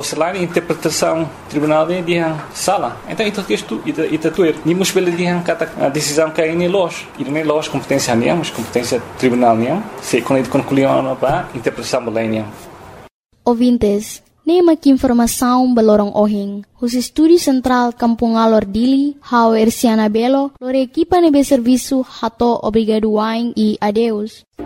Selain interpretação tribunal dia sala, então itu texto itu tuer. Nimos pela dia kata decisão que ini los. Ini los competência niam, mas competência tribunal niam. Se quando concluiu apa interpretação lainnya. Ouvintes, nema que informação belorong ohing. Os Estúdio Central Kampung Alor Dili, hau Erciana Belo, lore equipa nebe serviço hato obrigado waing e adeus.